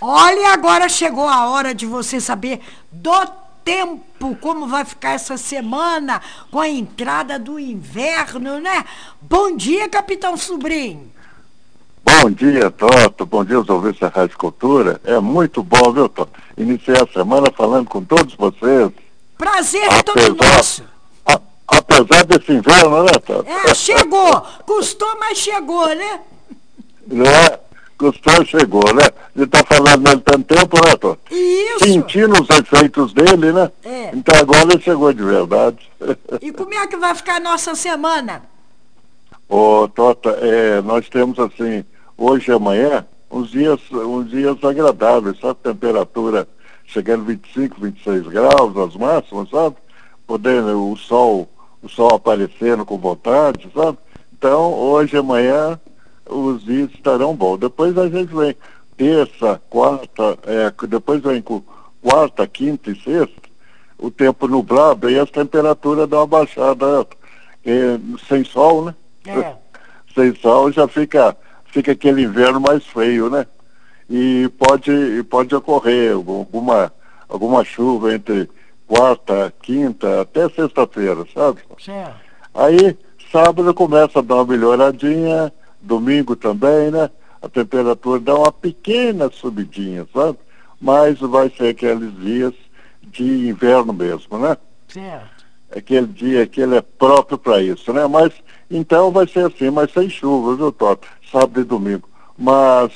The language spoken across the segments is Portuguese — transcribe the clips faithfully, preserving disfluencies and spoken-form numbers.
Olha, agora chegou a hora de você saber do tempo, como vai ficar essa semana com a entrada do inverno, né? Bom dia, Capitão Sobrinho. Bom dia, Toto. Bom dia aos ouvintes da Rádio Cultura. É muito bom, viu, Toto? Iniciar a semana falando com todos vocês. Prazer é todo Apesar, nosso. a- apesar desse inverno, né, Toto? É, chegou. Custou, mas chegou, né? Né? Custou, chegou, né? A gente tá falando nele tanto tempo, né, Toto? Isso. Sentindo os efeitos dele, né? É. Então agora ele chegou de verdade. E como é que vai ficar a nossa semana? Ô, Tota, é, nós temos assim, hoje e amanhã, uns dias, uns dias agradáveis, sabe? Temperatura chegando vinte e cinco, vinte e seis graus, as máximas, sabe? Podendo o sol, o sol aparecendo com vontade, sabe? Então, hoje e amanhã, os dias estarão bons. Depois a gente vem terça, quarta, é, depois vem com quarta, quinta e sexta, o tempo nublado e as temperaturas dão uma baixada, é, sem sol, né? É. Sem sol já fica, fica aquele inverno mais feio, né? E pode, e pode ocorrer alguma, alguma chuva entre quarta, quinta, até sexta-feira, sabe? Certo. Aí, sábado começa a dar uma melhoradinha, domingo também, né? A temperatura dá uma pequena subidinha, sabe? Mas vai ser aqueles dias de inverno mesmo, né? Certo. Aquele dia que ele é próprio para isso, né? Mas então vai ser assim, mas sem chuva, viu, Toto? Sábado e domingo. Mas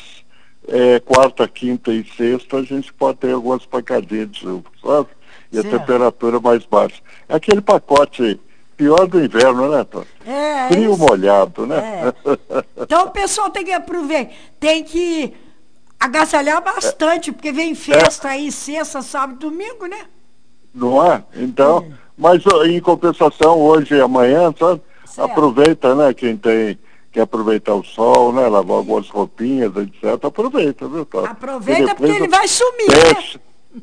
é, quarta, quinta e sexta a gente pode ter algumas pancadinhas de chuva, sabe? E a Certo. temperatura mais baixa. É aquele pacote pior do inverno, né, Toto? É, é Frio isso. molhado, né? É. Então o pessoal tem que aproveitar, tem que agasalhar bastante, porque vem festa aí sexta, sábado, domingo, né? Não é? Então, É. mas ó, em compensação, hoje e amanhã, sabe? Certo. Aproveita, né? Quem tem, quer aproveitar o sol, né? Lavar algumas roupinhas, etcétera. Aproveita, viu, Toto? Aproveita porque ele vai sumir, fecha,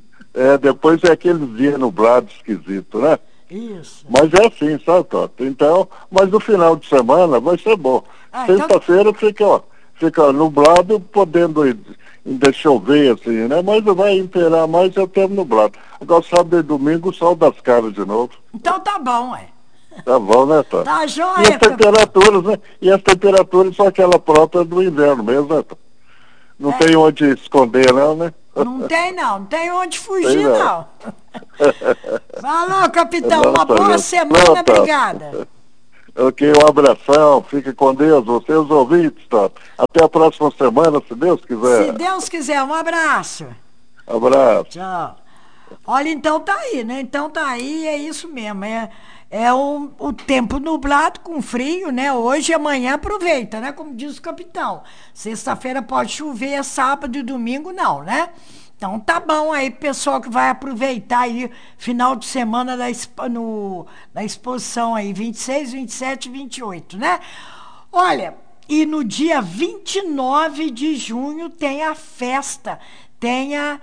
é, depois é aquele dia nublado esquisito, né? né? Isso. Mas é assim, sabe, Toto? Então, mas no final de semana vai ser bom. Ah, então- Sexta-feira fica, ó, fica nublado, podendo ir- ainda chover, assim, né? Mas vai imperar mais é o tempo nublado. Agora, sábado e domingo, o sol das caras de novo. Então tá bom, ué. Tá bom, né, Toto? Tá E as joia, Cap- temperaturas, né? E as temperaturas são aquela própria do inverno mesmo, né, Toto? Não É. tem onde esconder, não, né? Não tem não, não tem onde Tem fugir não. não. Falou, capitão, Não, uma tá boa bem. semana, Não, tá. obrigada. Ok, um abração, fica com Deus, você e os ouvintes, Toto. Até a próxima semana, se Deus Se quiser. Deus quiser, um abraço. Abraço. Tchau. Olha, então tá aí, né? Então tá aí, é isso mesmo. É, é o, o tempo nublado com frio, né? Hoje e amanhã aproveita, né? Como diz o capitão. Sexta-feira pode chover, sábado e domingo não, né? Então tá bom aí, pessoal que vai aproveitar aí final de semana da, expo- no, da exposição aí, vinte e seis, vinte e sete e vinte e oito, né? Olha, e no dia vinte e nove de junho tem a festa, tem a,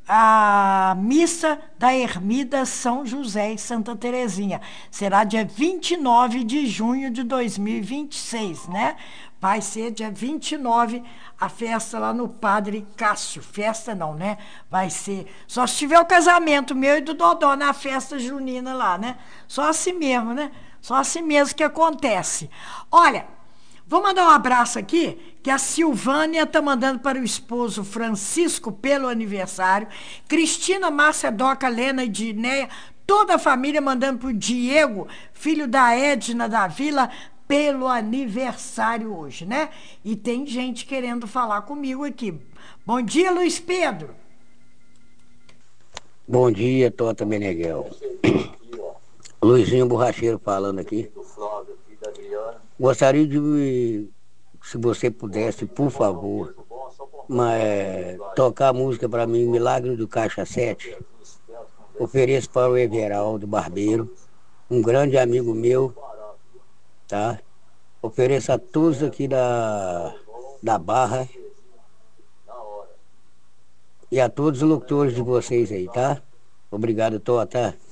a missa da Ermida São José e Santa Terezinha. Será dia vinte e nove de junho de dois mil e vinte e seis, né? Vai ser dia vinte e nove a festa lá no Padre Cássio. Festa não, né? Vai ser. Só se tiver o casamento meu e do Dodó na festa junina lá, né? Só assim mesmo, né? Só assim mesmo que acontece. Olha, vou mandar um abraço aqui, que a Silvânia está mandando para o esposo Francisco pelo aniversário, Cristina, Márcia, Doca, Lena e Dinéia, toda a família mandando para o Diego, filho da Edna da Vila, pelo aniversário hoje, né? E tem gente querendo falar comigo aqui. Bom dia, Luiz Pedro. Bom dia, Tota Meneghel. Luizinho Borracheiro falando aqui. Gostaria de, se você pudesse, por favor, mas, tocar a música para mim, Milagre do Caixa sete. Ofereço para o Everaldo Barbeiro, um grande amigo meu, tá? Ofereço a todos aqui da, da Barra e a todos os locutores de vocês aí, tá? Obrigado, Tota.